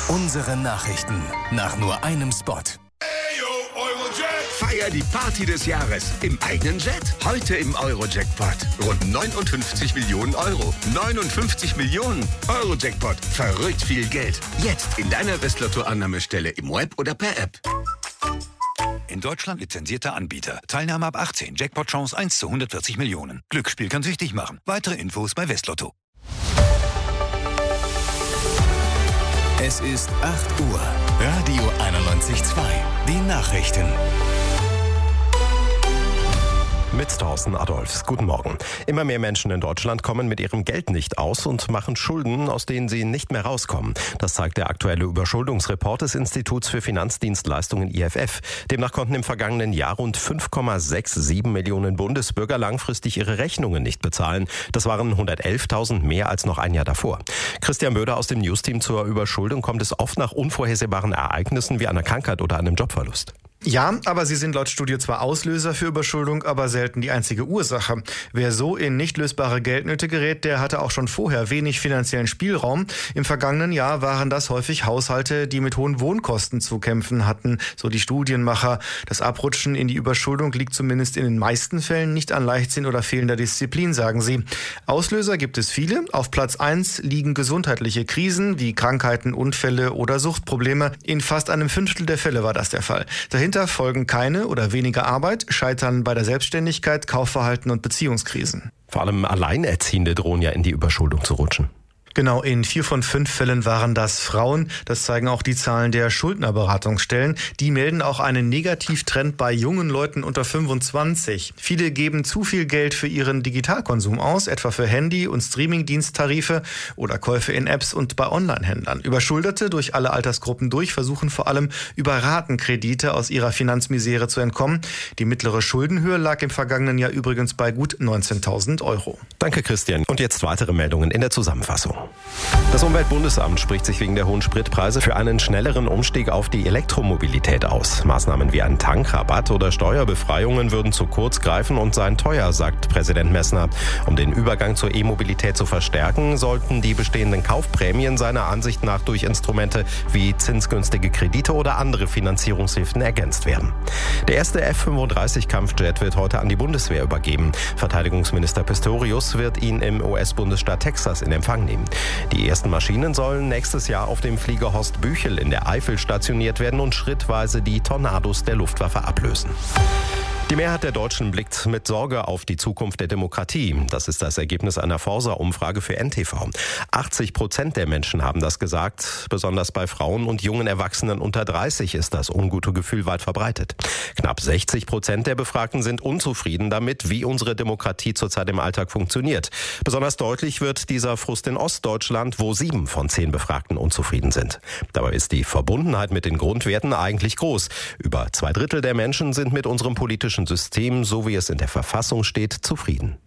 Unsere Nachrichten nach nur einem Spot. Feier die Party des Jahres im eigenen Jet. Heute im Euro-Jackpot. Rund 59 Millionen Euro. 59 Millionen Euro-Jackpot. Verrückt viel Geld. Jetzt in deiner Westlotto-Annahmestelle im Web oder per App. In Deutschland lizenzierter Anbieter. Teilnahme ab 18. Jackpot-Chance 1 zu 140 Millionen. Glücksspiel kann süchtig machen. Weitere Infos bei Westlotto. Es ist 8 Uhr. Radio 91.2. Die Nachrichten. Mit Thorsten Adolphs. Guten Morgen. Immer mehr Menschen in Deutschland kommen mit ihrem Geld nicht aus und machen Schulden, aus denen sie nicht mehr rauskommen. Das zeigt der aktuelle Überschuldungsreport des Instituts für Finanzdienstleistungen IFF. Demnach konnten im vergangenen Jahr rund 5,67 Millionen Bundesbürger langfristig ihre Rechnungen nicht bezahlen. Das waren 111.000 mehr als noch ein Jahr davor. Christian Böder aus dem Newsteam zur Überschuldung. Kommt es oft nach unvorhersehbaren Ereignissen wie einer Krankheit oder einem Jobverlust? Ja, aber sie sind laut Studie zwar Auslöser für Überschuldung, aber selten die einzige Ursache. Wer so in nicht lösbare Geldnöte gerät, der hatte auch schon vorher wenig finanziellen Spielraum. Im vergangenen Jahr waren das häufig Haushalte, die mit hohen Wohnkosten zu kämpfen hatten, so die Studienmacher. Das Abrutschen in die Überschuldung liegt zumindest in den meisten Fällen nicht an Leichtsinn oder fehlender Disziplin, sagen sie. Auslöser gibt es viele. Auf Platz 1 liegen gesundheitliche Krisen wie Krankheiten, Unfälle oder Suchtprobleme. In fast einem Fünftel der Fälle war das der Fall. Dahinter folgen keine oder weniger Arbeit, Scheitern bei der Selbstständigkeit, Kaufverhalten und Beziehungskrisen. Vor allem Alleinerziehende drohen ja in die Überschuldung zu rutschen. Genau, in 4 von 5 Fällen waren das Frauen. Das zeigen auch die Zahlen der Schuldnerberatungsstellen. Die melden auch einen Negativtrend bei jungen Leuten unter 25. Viele geben zu viel Geld für ihren Digitalkonsum aus, etwa für Handy- und Streamingdiensttarife oder Käufe in Apps und bei Onlinehändlern. Überschuldete durch alle Altersgruppen durch versuchen vor allem über Ratenkredite aus ihrer Finanzmisere zu entkommen. Die mittlere Schuldenhöhe lag im vergangenen Jahr übrigens bei gut 19.000 Euro. Danke, Christian. Und jetzt weitere Meldungen in der Zusammenfassung. Das Umweltbundesamt spricht sich wegen der hohen Spritpreise für einen schnelleren Umstieg auf die Elektromobilität aus. Maßnahmen wie ein Tankrabatt oder Steuerbefreiungen würden zu kurz greifen und seien teuer, sagt Präsident Messner. Um den Übergang zur E-Mobilität zu verstärken, sollten die bestehenden Kaufprämien seiner Ansicht nach durch Instrumente wie zinsgünstige Kredite oder andere Finanzierungshilfen ergänzt werden. Der erste F-35-Kampfjet wird heute an die Bundeswehr übergeben. Verteidigungsminister Pistorius wird ihn im US-Bundesstaat Texas in Empfang nehmen. Die ersten Maschinen sollen nächstes Jahr auf dem Flieger Horst Büchel in der Eifel stationiert werden und schrittweise die Tornados der Luftwaffe ablösen. Die Mehrheit der Deutschen blickt mit Sorge auf die Zukunft der Demokratie. Das ist das Ergebnis einer Forsa-Umfrage für NTV. 80% der Menschen haben das gesagt. Besonders bei Frauen und jungen Erwachsenen unter 30 ist das ungute Gefühl weit verbreitet. Knapp 60% der Befragten sind unzufrieden damit, wie unsere Demokratie zurzeit im Alltag funktioniert. Besonders deutlich wird dieser Frust in Ostdeutschland, wo 7 von 10 Befragten unzufrieden sind. Dabei ist die Verbundenheit mit den Grundwerten eigentlich groß. Über 2/3 der Menschen sind mit unserem politischen System, so wie es in der Verfassung steht, zufrieden.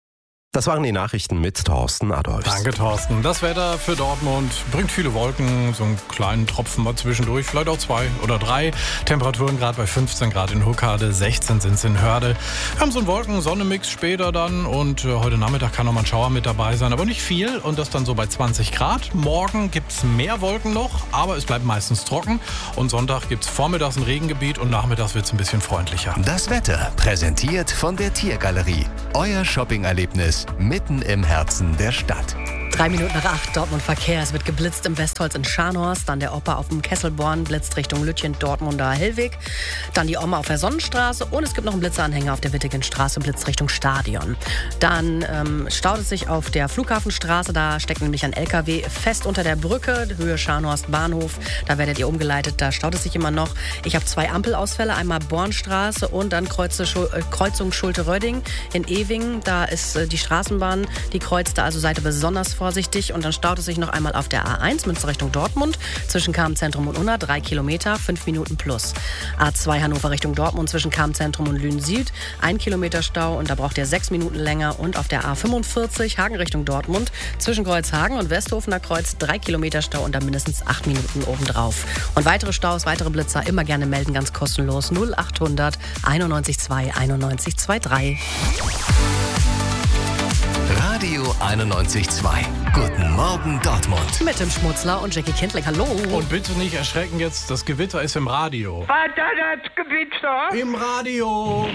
Das waren die Nachrichten mit Thorsten Adolphs. Danke, Thorsten. Das Wetter für Dortmund bringt viele Wolken, so einen kleinen Tropfen mal zwischendurch, vielleicht auch 2 oder 3. Temperaturen gerade bei 15 Grad in Huckade, 16 sind es in Hörde. Wir haben so einen Wolken-Sonne-Mix später dann und heute Nachmittag kann noch mal ein Schauer mit dabei sein, aber nicht viel und das dann so bei 20 Grad. Morgen gibt es mehr Wolken noch, aber es bleibt meistens trocken und Sonntag gibt es vormittags ein Regengebiet und nachmittags wird es ein bisschen freundlicher. Das Wetter präsentiert von der Tiergalerie. Euer Shopping-Erlebnis mitten im Herzen der Stadt. 3 Minuten nach 8, Dortmund Verkehr. Es wird geblitzt im Westholz in Scharnhorst. Dann der Opa auf dem Kesselborn blitzt Richtung Lütchen, Dortmunder Hellweg. Dann die Oma auf der Sonnenstraße. Und es gibt noch einen Blitzeranhänger auf der Wittigenstraße, blitzt Richtung Stadion. Dann staut es sich auf der Flughafenstraße. Da steckt nämlich ein LKW fest unter der Brücke, Höhe Scharnhorst Bahnhof. Da werdet ihr umgeleitet. Da staut es sich immer noch. Ich habe 2 Ampelausfälle. Einmal Bornstraße und dann Kreuzung Schulte-Rödding in Ewingen. Da ist die Straßenbahn, die kreuzt da, also seid ihr besonders vorsichtig. Und dann staut es sich noch einmal auf der A1 Münster Richtung Dortmund zwischen Kamenzentrum und Unna, 3 Kilometer, 5 Minuten plus. A2 Hannover Richtung Dortmund zwischen Kamenzentrum und Lünen Süd, 1 Kilometer Stau und da braucht ihr 6 Minuten länger. Und auf der A45 Hagen Richtung Dortmund zwischen Kreuzhagen und Westhofener Kreuz, 3 Kilometer Stau und da mindestens 8 Minuten obendrauf. Und weitere Staus, weitere Blitzer immer gerne melden, ganz kostenlos 0800 91 2 91 23. Radio 91.2. Guten Morgen Dortmund. Mit dem Schmutzler und Jackie Kindling. Hallo. Und bitte nicht erschrecken jetzt, das Gewitter ist im Radio. Was, das Gewitter? Im Radio.